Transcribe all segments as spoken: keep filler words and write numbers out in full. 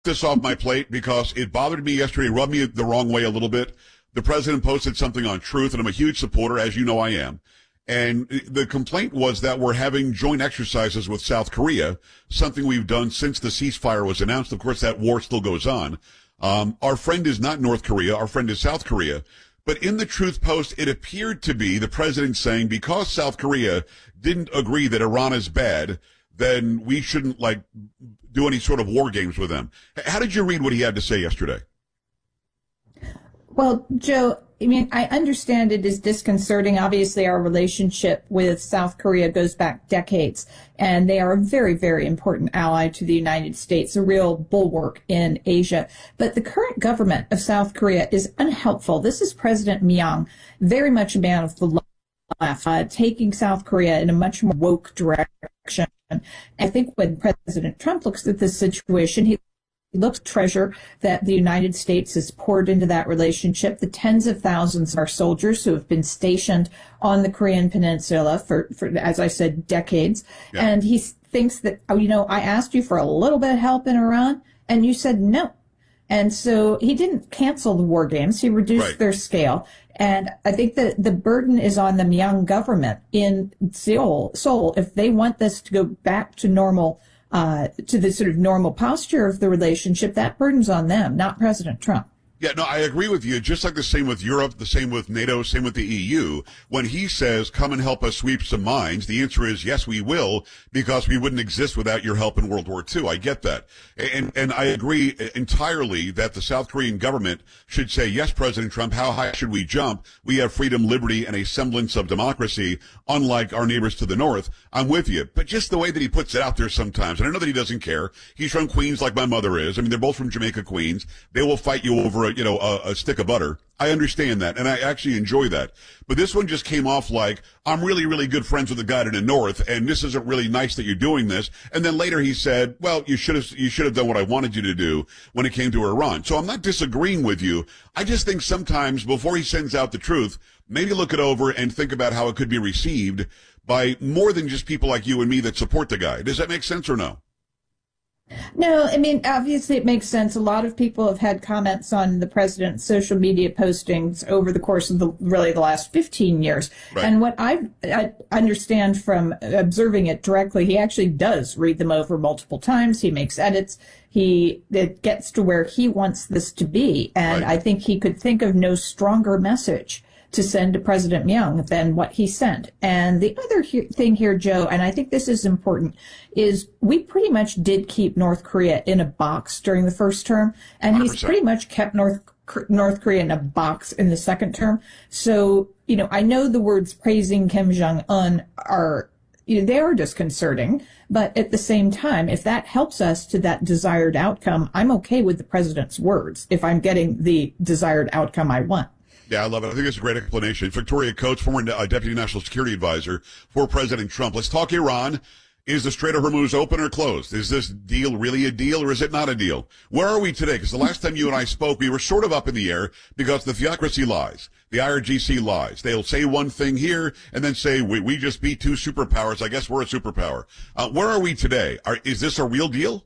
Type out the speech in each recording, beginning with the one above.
This off my plate because it bothered me yesterday, rubbed me the wrong way a little bit. The president posted something on Truth, and I'm a huge supporter, as you know I am. And the complaint was that we're having joint exercises with South Korea, something we've done since the ceasefire was announced. Of course, that war still goes on. Um, our friend is not North Korea. Our friend is South Korea. But in the Truth post, it appeared to be the president saying because South Korea didn't agree that Iran is bad, then we shouldn't, like, do any sort of war games with them. How did you read what he had to say yesterday? Well, Joe, I mean, I understand it is disconcerting. Obviously, our relationship with South Korea goes back decades, and they are a very, very important ally to the United States, a real bulwark in Asia. But the current government of South Korea is unhelpful. This is President Myung, very much a man of the left, uh, taking South Korea in a much more woke direction. I think when President Trump looks at this situation, he looks at the treasure that the United States has poured into that relationship, the tens of thousands of our soldiers who have been stationed on the Korean Peninsula for, for as I said, decades. Yeah. And he thinks that, oh, you know, I asked you for a little bit of help in Iran, and you said no. And so he didn't cancel the war games. He reduced right. their scale. And I think that the burden is on the Myung government in Seoul, Seoul, if they want this to go back to normal, uh, to the sort of normal posture of the relationship, that burden's on them, not President Trump. Yeah, no, I agree with you. Just like the same with Europe, the same with NATO, same with the E U. When he says, come and help us sweep some mines, the answer is yes, we will, because we wouldn't exist without your help in World War Two. I get that. And, and I agree entirely that the South Korean government should say, yes, President Trump, how high should we jump? We have freedom, liberty, and a semblance of democracy, unlike our neighbors to the north. I'm with you. But just the way that he puts it out there sometimes, and I know that he doesn't care. He's from Queens like my mother is. I mean, they're both from Jamaica, Queens. They will fight you over a you know, a, a stick of butter. I understand that, and I actually enjoy that. But this one just came off like, I'm really, really good friends with the guy to the north, and this isn't really nice that you're doing this. And then later he said, well, you should have, you should have done what I wanted you to do when it came to Iran. So I'm not disagreeing with you. I just think sometimes before he sends out the truth, maybe look it over and think about how it could be received by more than just people like you and me that support the guy. Does that make sense or no? No, I mean, obviously it makes sense. A lot of people have had comments on the president's social media postings over the course of the really the last fifteen years. Right. And what I, I understand from observing it directly, he actually does read them over multiple times. He makes edits. He it gets to where he wants this to be. And right. I think he could think of no stronger message to send to President Myung than what he sent. And the other he- thing here, Joe, and I think this is important, is we pretty much did keep North Korea in a box during the first term, and one hundred percent. He's pretty much kept North North Korea in a box in the second term. So, you know, I know the words praising Kim Jong-un are, you know, they are disconcerting, but at the same time, if that helps us to that desired outcome, I'm okay with the president's words if I'm getting the desired outcome I want. Yeah, I love it. I think it's a great explanation. Victoria Coates, former uh, Deputy National Security Advisor for President Trump. Let's talk Iran. Is the Strait of Hormuz open or closed? Is this deal really a deal or is it not a deal? Where are we today? Because the last time you and I spoke, we were sort of up in the air because the theocracy lies. The I R G C lies. They'll say one thing here and then say, we, we just beat two superpowers. I guess we're a superpower. Uh, where are we today? Are, is this a real deal?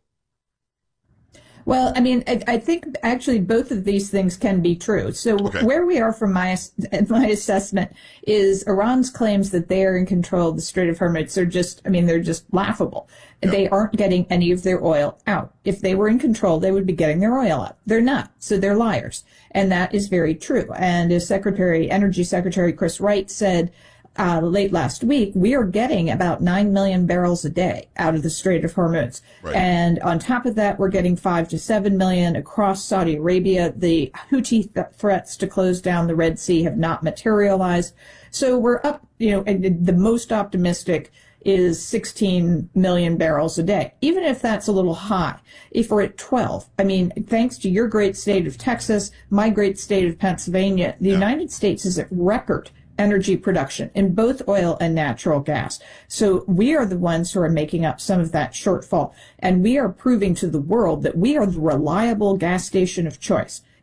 Well, I mean, I, I think actually both of these things can be true. So okay. Where we are from my my assessment is Iran's claims that they are in control of the Strait of Hormuz are just, I mean, they're just laughable. Yep. They aren't getting any of their oil out. If they were in control, they would be getting their oil out. They're not, so they're liars. And that is very true. And as Secretary, Energy Secretary Chris Wright said, Uh, late last week, we are getting about nine million barrels a day out of the Strait of Hormuz. Right. And on top of that, we're getting five to seven million across Saudi Arabia. The Houthi th- threats to close down the Red Sea have not materialized. So we're up, you know, and the most optimistic is sixteen million barrels a day. Even if that's a little high, if we're at twelve, I mean, thanks to your great state of Texas, my great state of Pennsylvania, the yeah. United States is at record energy production in both oil and natural gas. So we are the ones who are making up some of that shortfall. And we are proving to the world that we are the reliable gas station of choice.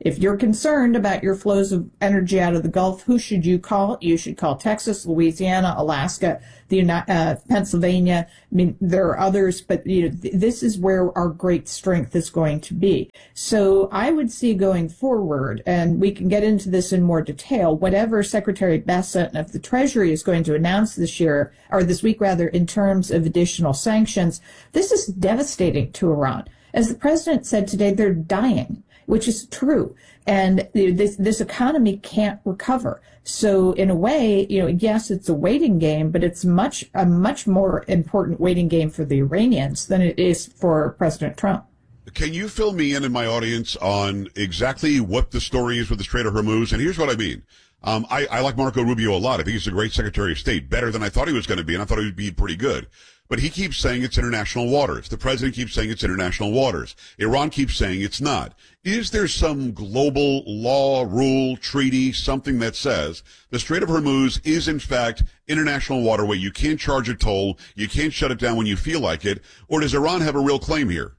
If you're concerned about your flows of energy out of the Gulf, who should you call? You should call Texas, Louisiana, Alaska, the uh, Pennsylvania. I mean, there are others, but you know, th- this is where our great strength is going to be. So I would see going forward, and we can get into this in more detail, whatever Secretary Bessent of the Treasury is going to announce this year, or this week rather, in terms of additional sanctions, this is devastating to Iran. As the president said today, they're dying, which is true. And this, this economy can't recover. So in a way, you know, yes, it's a waiting game, but it's much, a much more important waiting game for the Iranians than it is for President Trump. Can you fill me in and my audience on exactly what the story is with the Strait of Hormuz? And here's what I mean. Um, I, I like Marco Rubio a lot. I think he's a great Secretary of State, better than I thought he was going to be, and I thought he would be pretty good. But he keeps saying it's international waters. The president keeps saying it's international waters. Iran keeps saying it's not. Is there some global law, rule, treaty, something that says the Strait of Hormuz is in fact international waterway? You can't charge a toll. You can't shut it down when you feel like it. Or does Iran have a real claim here?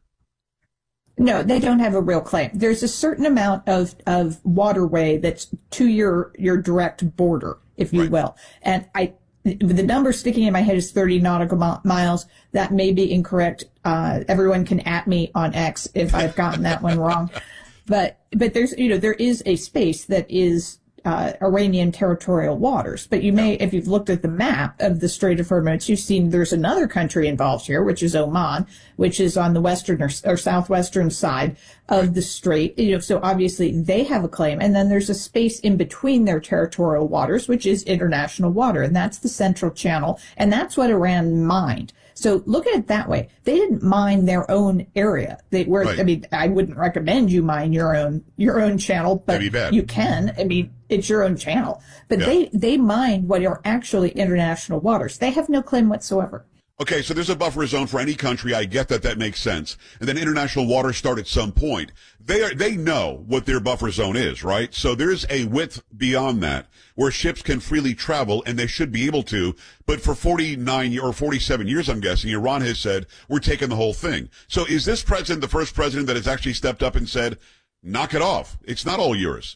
No, they don't have a real claim. There's a certain amount of, of waterway that's to your, your direct border, if you right. will. And I, the number sticking in my head is thirty nautical miles. That may be incorrect. Uh, everyone can at me on X if I've gotten that one wrong. But, but there's, you know, there is a space that is Uh, Iranian territorial waters. But you may, if you've looked at the map of the Strait of Hormuz, you've seen there's another country involved here, which is Oman, which is on the western or, or southwestern side of the strait. You know, so obviously they have a claim. And then there's a space in between their territorial waters, which is international water. And that's the Central Channel. And that's what Iran mined. So look at it that way. They didn't mine their own area. They were, right. I mean, I wouldn't recommend you mine your own, your own channel, but you can. I mean, it's your own channel. But yeah. they, they mined what are actually international waters. They have no claim whatsoever. Okay, so there's a buffer zone for any country. I get that. That makes sense. And then international waters start at some point. They are, they know what their buffer zone is, right? So there's a width beyond that where ships can freely travel, and they should be able to. But for forty-nine or forty-seven years, I'm guessing, Iran has said, we're taking the whole thing. So is this president the first president that has actually stepped up and said, knock it off? It's not all yours.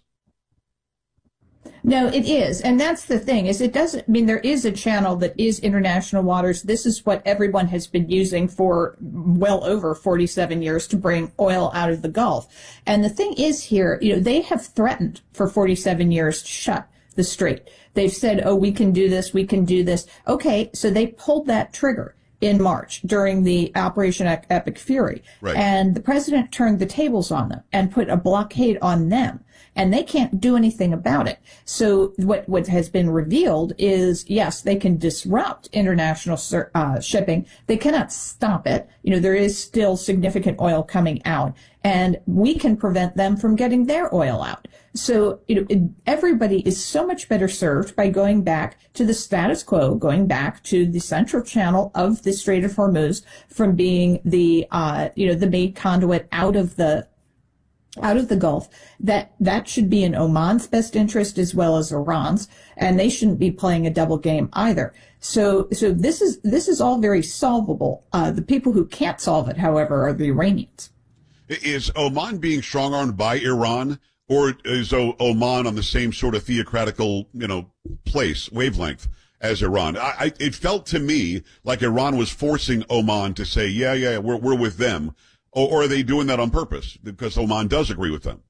No, it is. And that's the thing, is it doesn't, I mean, there is a channel that is international waters. This is what everyone has been using for well over forty-seven years to bring oil out of the Gulf. And the thing is here, you know, they have threatened for forty-seven years to shut the strait. They've said, oh, we can do this, we can do this. Okay, so they pulled that trigger in March during the Operation Epic Fury. Right. And the president turned the tables on them and put a blockade on them. And they can't do anything about it. So what, what has been revealed is, yes, they can disrupt international uh, shipping. They cannot stop it. You know, there is still significant oil coming out, and we can prevent them from getting their oil out. So, you know, it, everybody is so much better served by going back to the status quo, going back to the central channel of the Strait of Hormuz from being the, uh, you know, the main conduit out of the out of the Gulf. That that should be in Oman's best interest as well as Iran's, and they shouldn't be playing a double game either. So so this is this is all very solvable. Uh, the people who can't solve it, however, are the Iranians. Is Oman being strong-armed by Iran, or is o- Oman on the same sort of theocratical, you know, place, wavelength as Iran? I, I, it felt to me like Iran was forcing Oman to say, yeah, yeah, we're we're with them. Or, or are they doing that on purpose because Oman does agree with them?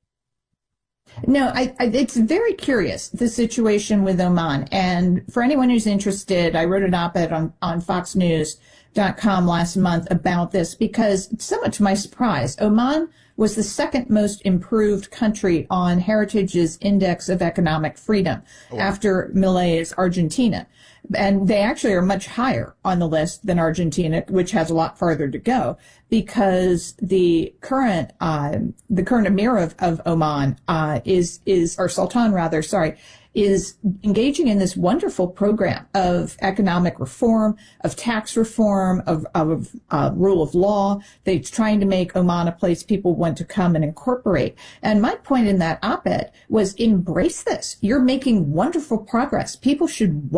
No, I, I, it's very curious, the situation with Oman. And for anyone who's interested, I wrote an op-ed on, on fox news dot com last month about this because, somewhat to my surprise, Oman was the second most improved country on Heritage's Index of Economic Freedom oh, wow. after Milei's Argentina. And they actually are much higher on the list than Argentina, which has a lot farther to go, because the current uh, the current emir of, of Oman uh, is is or sultan rather, sorry, is engaging in this wonderful program of economic reform, of tax reform, of of uh, rule of law. They're trying to make Oman a place people want to come and incorporate. And my point in that op-ed was, embrace this. You're making wonderful progress. People should want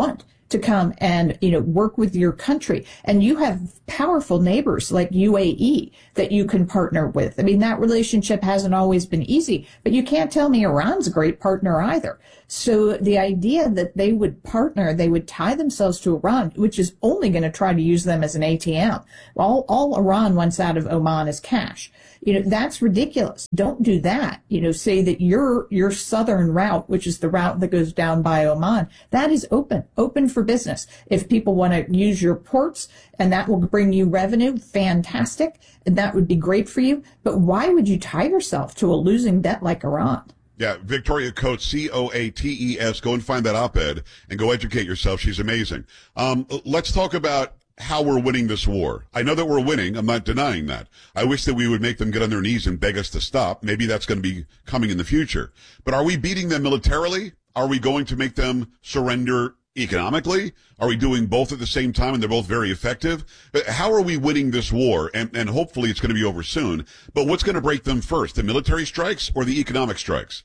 to come and, you know, work with your country. And you have powerful neighbors like U A E that you can partner with. I mean, that relationship hasn't always been easy, but you can't tell me Iran's a great partner either. So the idea that they would partner, they would tie themselves to Iran, which is only going to try to use them as an A T M. All, all Iran wants out of Oman is cash. You know, that's ridiculous. Don't do that. You know, say that your, your southern route, which is the route that goes down by Oman, that is open, open for business. If people want to use your ports and that will bring you revenue, fantastic. And that would be great for you. But why would you tie yourself to a losing debt like Iran? Yeah, Victoria Coates, C O A T E S. Go and find that op-ed and go educate yourself. She's amazing. Um, let's talk about how we're winning this war. I know that we're winning. I'm not denying that. I wish that we would make them get on their knees and beg us to stop. Maybe that's going to be coming in the future. But are we beating them militarily? Are we going to make them surrender economically? Are we doing both at the same time and they're both very effective? How are we winning this war? And, and hopefully it's going to be over soon. But what's going to break them first, the military strikes or the economic strikes?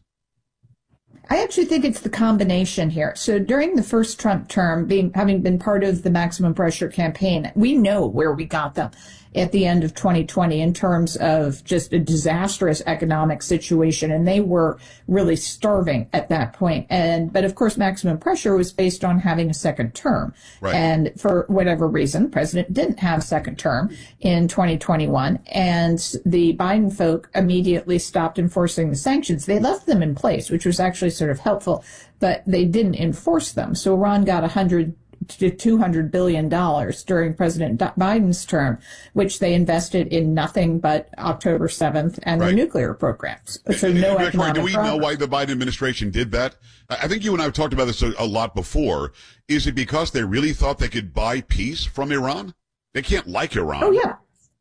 I actually think it's the combination here. So during the first Trump term, being having been part of the maximum pressure campaign, we know where we got them at the end of twenty twenty in terms of just a disastrous economic situation. And they were really starving at that point. And, but of course, maximum pressure was based on having a second term. Right. And for whatever reason, the president didn't have a second term in twenty twenty-one. And the Biden folk immediately stopped enforcing the sanctions. They left them in place, which was actually sort of helpful, but they didn't enforce them. So Iran got one hundred to two hundred billion dollars during President Biden's term, which they invested in nothing but October seventh and right. their nuclear programs. So no economic Do we progress. know why the Biden administration did that? I think you and I have talked about this a, a lot before. Is it because they really thought they could buy peace from Iran? They can't like Iran. Oh, yeah.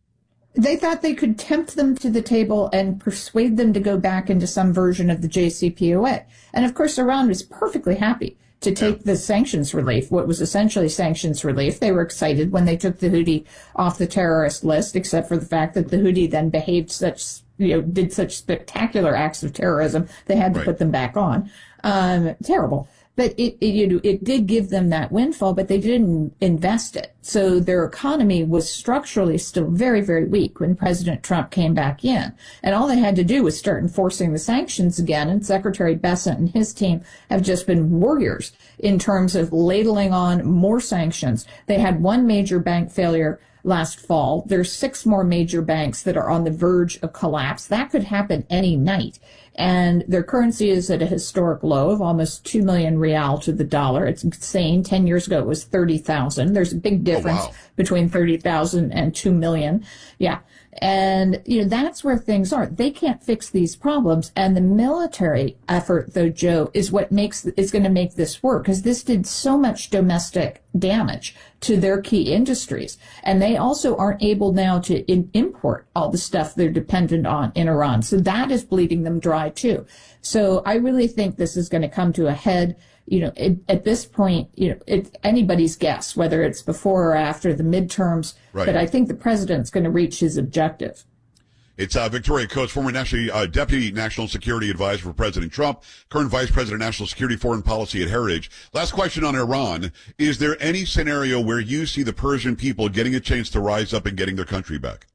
They thought they could tempt them to the table and persuade them to go back into some version of the J C P O A. And of course, Iran was perfectly happy to take yeah. the sanctions relief, what was essentially sanctions relief. They were excited when they took the Houthi off the terrorist list, except for the fact that the Houthi then behaved such, you know, did such spectacular acts of terrorism, they had to right. put them back on. Um, terrible. But it, it, you know, it did give them that windfall, but they didn't invest it. So their economy was structurally still very, very weak when President Trump came back in. And all they had to do was start enforcing the sanctions again. And Secretary Bessent and his team have just been warriors in terms of ladling on more sanctions. They had one major bank failure last fall. There's six more major banks that are on the verge of collapse. That could happen any night. And their currency is at a historic low of almost two million real to the dollar. It's insane. Ten years ago, it was thirty thousand. There's a big difference oh, wow. between thirty thousand and two million. Yeah. And, you know, that's where things are. They can't fix these problems. And the military effort, though, Joe, is what makes, is going to make this work, because this did so much domestic damage to their key industries. And they also aren't able now to in- import all the stuff they're dependent on in Iran. So that is bleeding them dry, too. So I really think this is going to come to a head. You know, it, at this point, you know, it's anybody's guess whether it's before or after the midterms. Right. But I think the president's going to reach his objective. It's uh, Victoria Coates, former national, uh, Deputy National Security Advisor for President Trump, current Vice President of National Security Foreign Policy at Heritage. Last question on Iran. Is there any scenario where you see the Persian people getting a chance to rise up and getting their country back?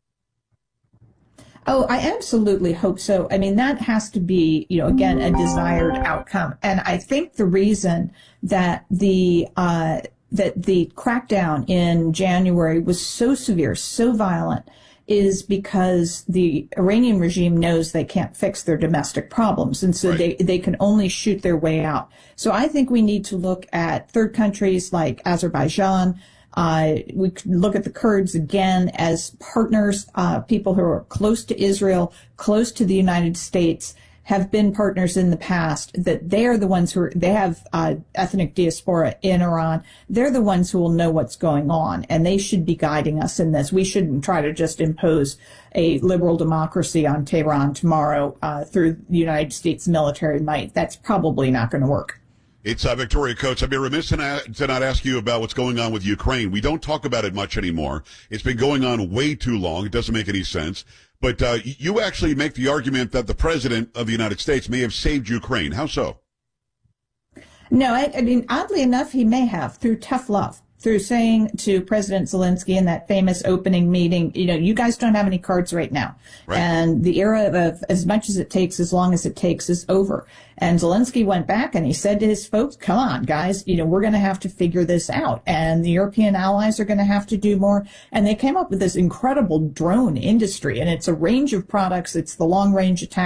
Oh, I absolutely hope so. I mean, that has to be, you know, again, a desired outcome. And I think the reason that the uh, that the crackdown in January was so severe, so violent, is because the Iranian regime knows they can't fix their domestic problems. And so right. they, they can only shoot their way out. So I think we need to look at third countries like Azerbaijan. Uh, we can look at the Kurds again as partners, uh, people who are close to Israel, close to the United States, have been partners in the past, that they are the ones who are, they have uh, ethnic diaspora in Iran. They're the ones who will know what's going on, and they should be guiding us in this. We shouldn't try to just impose a liberal democracy on Tehran tomorrow uh, through the United States military might. That's probably not going to work. It's uh, Victoria Coates. I'd be remiss to not, to not ask you about what's going on with Ukraine. We don't talk about it much anymore. It's been going on way too long. It doesn't make any sense. But uh, you actually make the argument that the president of the United States may have saved Ukraine. How so? No, I, I mean, oddly enough, he may have through tough love. Through saying to President Zelensky in that famous opening meeting, you know, you guys don't have any cards right now. Right. And the era of as much as it takes, as long as it takes is over. And Zelensky went back and he said to his folks, come on, guys, you know, we're going to have to figure this out. And the European allies are going to have to do more. And they came up with this incredible drone industry. And it's a range of products. It's the long range attack